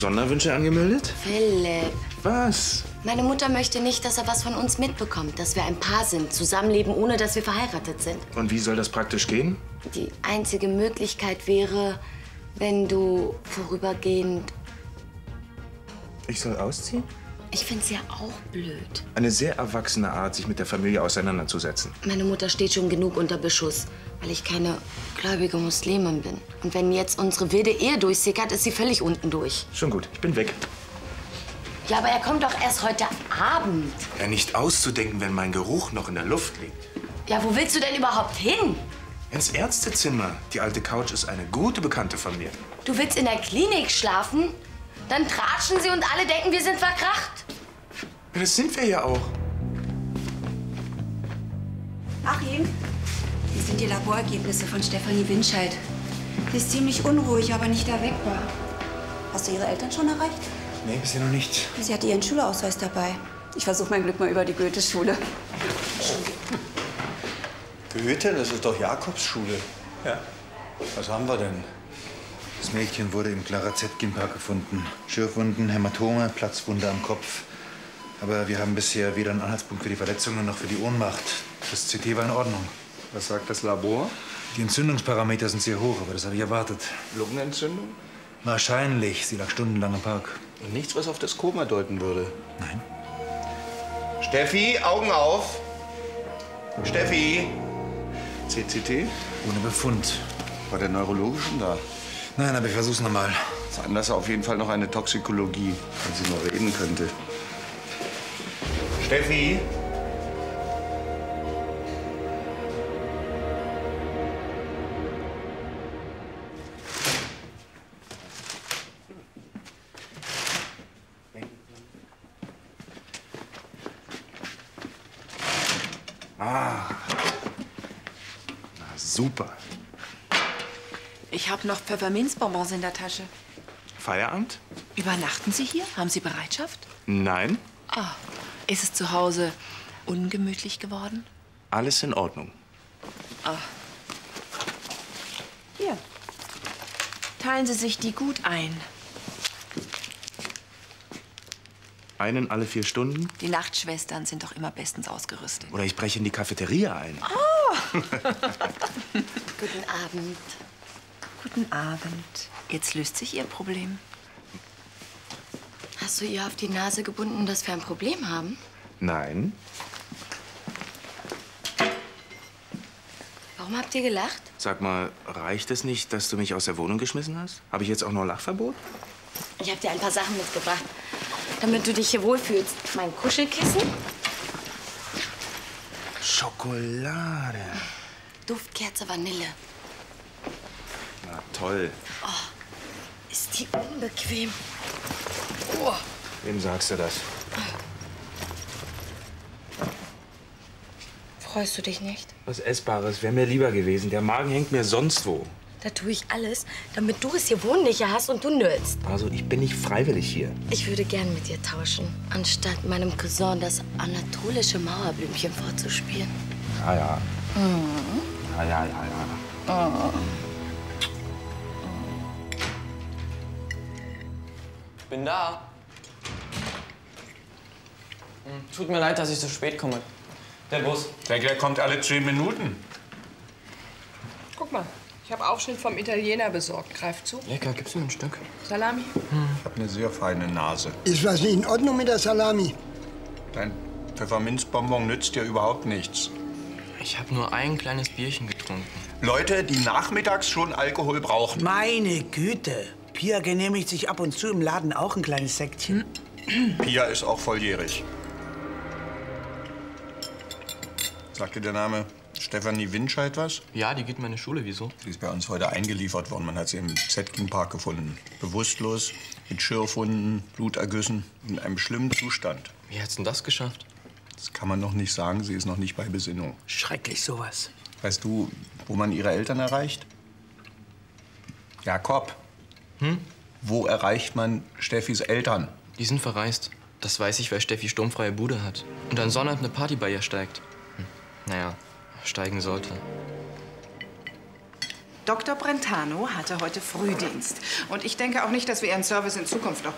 Sonderwünsche angemeldet? Philipp. Was? Meine Mutter möchte nicht, dass er was von uns mitbekommt. Dass wir ein Paar sind, zusammenleben, ohne dass wir verheiratet sind. Und wie soll das praktisch gehen? Die einzige Möglichkeit wäre, wenn du vorübergehend... Ich soll ausziehen? Ich find's ja auch blöd. Eine sehr erwachsene Art, sich mit der Familie auseinanderzusetzen. Meine Mutter steht schon genug unter Beschuss, weil ich keine gläubige Muslimin bin. Und wenn jetzt unsere wilde Ehe durchsickert, ist sie völlig unten durch. Schon gut, ich bin weg. Ja, aber er kommt doch erst heute Abend. Ja, nicht auszudenken, wenn mein Geruch noch in der Luft liegt. Ja, wo willst du denn überhaupt hin? Ins Ärztezimmer. Die alte Couch ist eine gute Bekannte von mir. Du willst in der Klinik schlafen? Dann tratschen sie und alle denken, wir sind verkracht. Ja, das sind wir ja auch. Achim, hier sind die Laborergebnisse von Stefanie Winscheid. Sie ist ziemlich unruhig, aber nicht erweckbar. Hast du ihre Eltern schon erreicht? Nee, bisher noch nicht. Sie hatte ihren Schülerausweis dabei. Ich versuche mein Glück mal über die Goethe-Schule. Goethe? Das ist doch Jakobsschule. Ja. Was haben wir denn? Das Mädchen wurde im Clara Zetkin-Park gefunden. Schürfwunden, Hämatome, Platzwunde am Kopf. Aber wir haben bisher weder einen Anhaltspunkt für die Verletzungen noch für die Ohnmacht. Das CT war in Ordnung. Was sagt das Labor? Die Entzündungsparameter sind sehr hoch, aber das habe ich erwartet. Lungenentzündung? Wahrscheinlich. Sie lag stundenlang im Park. Und nichts, was auf das Koma deuten würde. Nein. Steffi, Augen auf! Steffi! CCT? Ohne Befund. War der Neurologe schon da? Nein, aber ich versuch's nochmal. Veranlasse auf jeden Fall noch eine Toxikologie, wenn sie nur reden könnte. Steffi? Ah. Na, super. Ich habe noch Pfefferminzbonbons in der Tasche. Feierabend? Übernachten Sie hier? Haben Sie Bereitschaft? Nein. Ah, ist es zu Hause ungemütlich geworden? Alles in Ordnung. Ah. Hier. Teilen Sie sich die gut ein. Einen alle 4 Stunden? Die Nachtschwestern sind doch immer bestens ausgerüstet. Oder ich breche in die Cafeteria ein. Oh! Guten Abend. Guten Abend. Jetzt löst sich Ihr Problem. Hast du ihr auf die Nase gebunden, dass wir ein Problem haben? Nein. Warum habt ihr gelacht? Sag mal, reicht es nicht, dass du mich aus der Wohnung geschmissen hast? Habe ich jetzt auch noch Lachverbot? Ich habe dir ein paar Sachen mitgebracht, damit du dich hier wohlfühlst. Mein Kuschelkissen, Schokolade. Duftkerze Vanille. Na toll. Ist die unbequem. Oh. Wem sagst du das? Freust du dich nicht? Was Essbares wäre mir lieber gewesen. Der Magen hängt mir sonst wo. Da tue ich alles, damit du es hier wohnlicher hast und du nüllst. Also, ich bin nicht freiwillig hier. Ich würde gern mit dir tauschen, anstatt meinem Cousin das anatolische Mauerblümchen vorzuspielen. Ja, ja. Ja. Bin da. Tut mir leid, dass ich so spät komme. Der Bus. Der kommt alle 10 Minuten. Guck mal, ich habe Aufschnitt vom Italiener besorgt. Greif zu. Lecker, gibst du mir ein Stück? Salami. Ich habe eine sehr feine Nase. Ist was nicht in Ordnung mit der Salami? Dein Pfefferminzbonbon nützt dir überhaupt nichts. Ich habe nur ein kleines Bierchen getrunken. Leute, die nachmittags schon Alkohol brauchen. Meine Güte. Pia genehmigt sich ab und zu im Laden auch ein kleines Sektchen. Pia ist auch volljährig. Sagt dir der Name Stefanie Winscheid was? Ja, die geht in meine Schule. Wieso? Sie ist bei uns heute eingeliefert worden. Man hat sie im Zetkin-Park gefunden. Bewusstlos, mit Schürfwunden, Blutergüssen, in einem schlimmen Zustand. Wie hat's denn das geschafft? Das kann man noch nicht sagen. Sie ist noch nicht bei Besinnung. Schrecklich sowas. Weißt du, wo man ihre Eltern erreicht? Jakob. Wo erreicht man Steffis Eltern? Die sind verreist. Das weiß ich, weil Steffi sturmfreie Bude hat. Und an Sonnabend eine Party bei ihr steigt. Naja, steigen sollte. Dr. Brentano hatte heute Frühdienst. Und ich denke auch nicht, dass wir Ihren Service in Zukunft noch